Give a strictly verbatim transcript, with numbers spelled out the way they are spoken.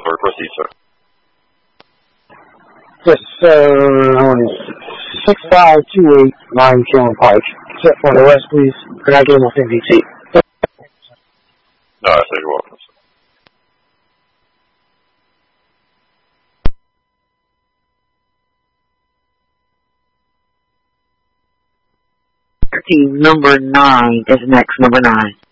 number. Proceed, sir. Yes, sir. Um, six five two eight nine Killen Pike. Set for the rest, please. Can I get him off M V T? No, I say you're welcome, sir. Team number nine is next, number nine.